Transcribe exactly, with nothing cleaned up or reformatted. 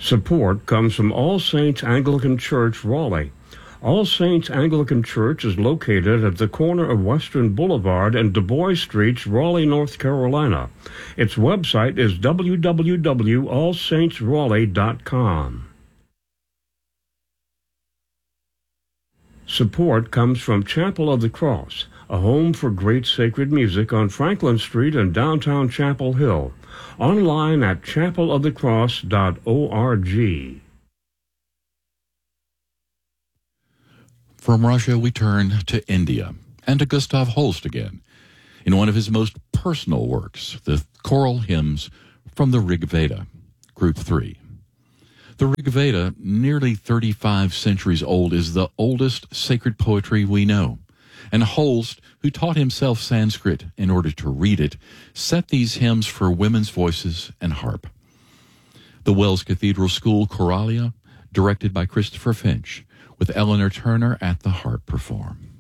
Support comes from All Saints Anglican Church, Raleigh. All Saints Anglican Church is located at the corner of Western Boulevard and Du Bois Streets, Raleigh, North Carolina. Its website is w w w dot all saints raleigh dot com. Support comes from Chapel of the Cross, a home for great sacred music on Franklin Street in downtown Chapel Hill. Online at chapel of the cross dot org. From Russia, we turn to India and to Gustav Holst again in one of his most personal works, the choral hymns from the Rig Veda, Group three. The Rig Veda, nearly thirty-five centuries old, is the oldest sacred poetry we know. And Holst, who taught himself Sanskrit in order to read it, set these hymns for women's voices and harp. The Wells Cathedral School Choralia, directed by Christopher Finch, with Eleanor Turner at the harp perform.